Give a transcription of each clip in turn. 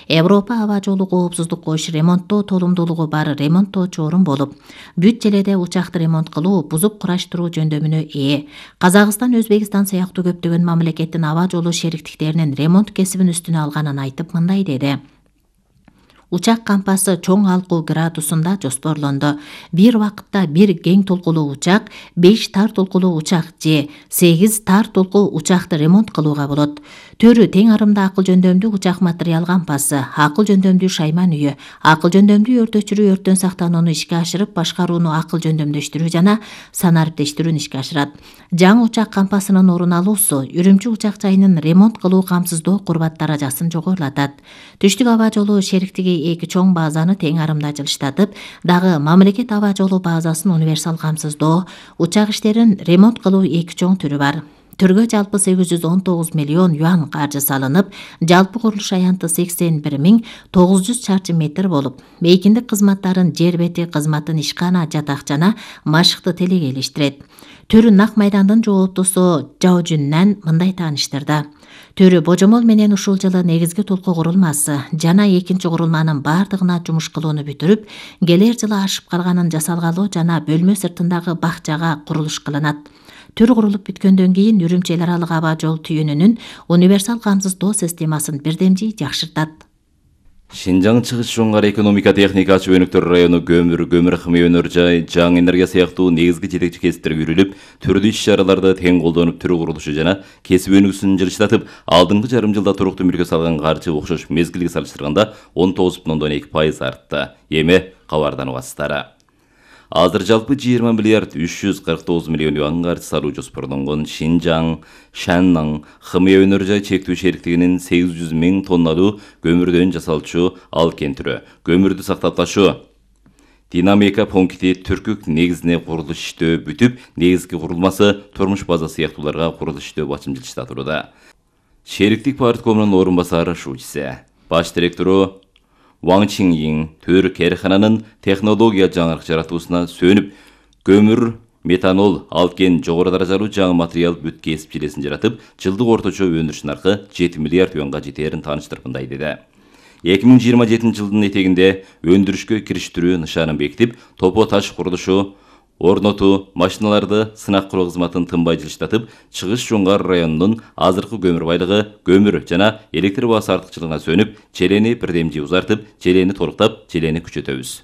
Европа аба жолу коопсуздук коюш ремонттоо толумдуулугу бар ремонттоочу орун болуп, бүт желеде учакты ремонт кылуу, бузуп кураштыруу жөндөмүнө ээ. Казакстан, Өзбекстан сыяктуу көптөгөн мамлекеттин аба жолу шериктиктеринин ремонт кесибин үстүнө алганын айтып мындай деди. Учак кампасы чоң алкуу градусунда жоспорлонду. Бир убакытта бир кең толкулуу учак, 5 тар толкулуу учак же 8 тар толкуу учакты ремонт кылууга болот. Төрү тең арымда акыл жөндөмдүү учак материал кампасы, акыл жөндөмдүү шайман үйү, акыл жөндөмдүү өрт өчүрүү, өрттөн сактанууну ишке ашырып, башкарууну акыл жөндөмдөштүрүү жана санариптештирүүнү ишке ашырат. Жаңы учак кампасынын орун алуусу Үрүмчү учак жайынын ремонт кылуу камсыздоо курбат даражасын жогорулатат. Түштүк аба жолу шериктиги эки чоң базаны тең арымда жылыштатып, дагы мамлекет аба жолу базасын универсал камсыздоо, учак иштерин ремонт кылуу эки чоң түрү бар. Түргө жалпы 819 миллион юан каржы салынып, жалпы курулуш аянты 81.900 чарчы метр болуп, мейкиндик кызматтарын, жер бети кызматын, ишкана, жатак жана машыкты телегейлештирет. Төрү нак майдандын жооптусу Жао Жүннан мындай тааныштырды. Төрү божомол менен ушул жылы негизги толку курулмасы жана экинчи курулманын бардыгына жумуш кылууну бүтүрүп, келер жылы ашып калганын жасалгалоо жана бөлмө сыртындагы бакчага курулуш кылынат. Төр курулуп бүткөндөн кийин Үрүмчү эл аралык аба жол түйүнүнүн универсал камсыздоо системасын бирдемжий жакшыртат. Шинжаң чыгыш жоңгар экономика техникачы өнүктөр району көмүр химия өнөр жай, жаңы энергия сыяктуу негизги жетекчи кесиптерге үрүлүп, түрдүү иш-чараларды тең колдонуп, төр курулушу жана кесип өнүгүүсүн жылыштатып, алдыңкы жарым жылда туруктуу мүлккө салган каржы окшош мезгилге салыштырганда 19,2% артты. Эми кабардан угасыздар. Азыр жалпы 20 миллиард 349 миллион юан каржы салуу жоспорлонгон Шинжаң, Шанның химия өнөр жай чектүү шериктигинин 800 миң тонналуу көмүрдөн жасалчу алкен түрү, көмүрдү сакталкачу динамика пункти түркүк негизине курулуш иштөө бүтүп, негизги курулмасы турмуш база сыяктууларга курулуш иштөө бачым жылыштатууда. Шериктик парткомунун орун басары Шучсе, баш директору Ваң Чинйин төр керхананын технология жаңырык жаратуусуна сөнүп, көмүр, метанол, алкен жогору даражалуу жаңы материал бүт кесип желесин жаратып, жылдык орточо өндүрүш наркы 7 миллиард юанга жетерин тааныштырып мындай деди. 2027 жылдын этегинде өндүрүшкө кириштирүү нышанын бекитип, топо таш курулушу, орнотуу, машиналарды сынак кылуу кызматын тынбай жылыштатып, Чыгыш жоңгар районунун азыркы көмүр байлыгы, көмүр жана электр баасы артыкчылыгына сөнүп, желени бирдемжий узартып, желени толуктап, желени күчөтөбүз.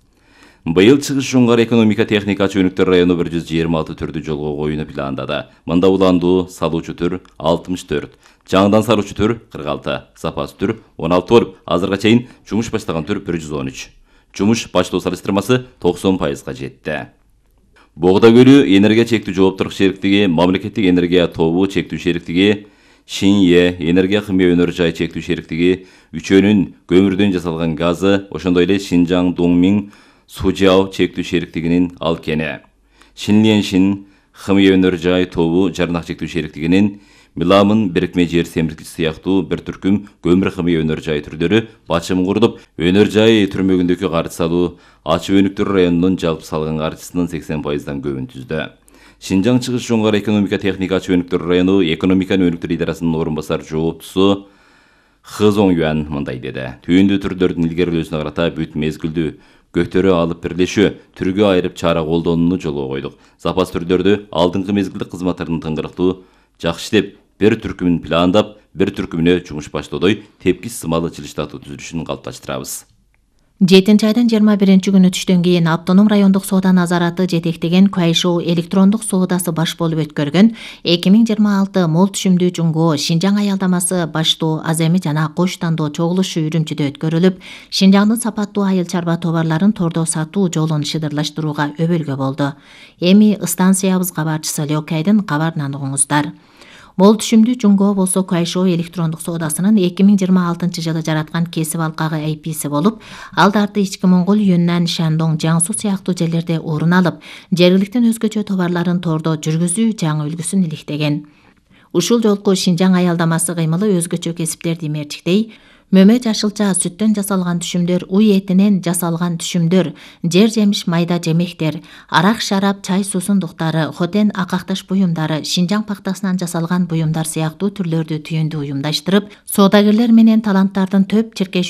Быйыл Чыгыш жоңгар экономика техникачы өнүктөр району 126 түрдүү жолго коюуну пландады. Мында уландуу салуучу түр 64, жаңыдан салуучу түр 46, запас түр 16 болуп, азырга чейин жумуш баштаган түр 113. Жумуш баштоо салыштырмасы 90%га жетти. Богда көлү энергия чектүү жооптуулук шериктиги, мамлекеттик энергия тобу чектүү шериктиги, Шинье энергия химия өнөр жай чектүү шериктиги, үчөөнүн көмүрдөн жасалган газы, ошондой эле Шинжаң Дуңмиң Сужао чектүү шериктигинин алкени, Шинленшин химия өнөр жай тобу жарнак чектүү шериктигинин Миламын бирикме жер семирткичи сыяктуу бир түркүм көмүр химия өнөр жай түрдөрү бачым курдуп, өнөр жай түрмөгүндөгү каржы салуу Ачы өнүктөр районунун жалпы салган каржысынын 80%дан көбүн түздү. Шинжаң Чыгыш жоңгар экономика техникачы өнүктөр району экономиканы өнүктүрүү идарасынын орун басар жооптусу Хызоң Юан мындай деди. Түйүндүү түрдөрдүн илгерилөөсүнө карата бүт мезгилдүү көктөрү алып бирлешүү, түргө айырып чара колдонууну жолго койдук. Запас түрдөрдү алдыңкы мезгилдик кызматтардын тыңгырыктуу жакшы деп, бир түркүмүн пландап, бир түркүмүнө жумуш баштоодой тепкис сымалы жылыштатуу түзүлүшүн калыпташтырабыз. 7 айдын 21 күнү түштөн кийин Автоном райондук соода назараты жетектеген Куайшоу электрондук соодасы баш болуп өткөргөн 2026 мол түшүмдүү жуңго Шинжаң аялдамасы баштоо аземи жана кош тандоо чогулушу Үрүмчүдө өткөрүлүп, Шинжаңдын сапаттуу айыл чарба товарларын тордо сатуу жолун шыдырлаштырууга өбөлгө болду. Эми станциябыз кабарчысы Лёкайдын кабарынан угуңуздар. Мол түшүмдүү жуңго болсо Куайшоу электрондук соодасынын 2026 жылы жараткан кесип алкагы AP'си болуп, алдарты Ички Моңгол, Юннан, Шандong, Жаңсу сыяктуу жерлерде орун алып, жергиликтин өзгөчө товарларын тордо жүргүзүү жаңы үлгүсүн иликтеген. Ушул жолку Шинжаң аялдамасы кыймылы өзгөчө кесиптерди мерчиктей, мөмө жашылча сүттөн жасалган түшүмдөр, уй этинен жасалган түшүмдөр, жер жемиш майда жемектер, арак шарап, чай суусундуктары, хотен акакташ буюмдары, Шинжаң пактасынан жасалган буюмдар сыяктуу түрлөрдү түйүндү уюмдаштырып, соодагерлер менен таланттардын төп чиркеш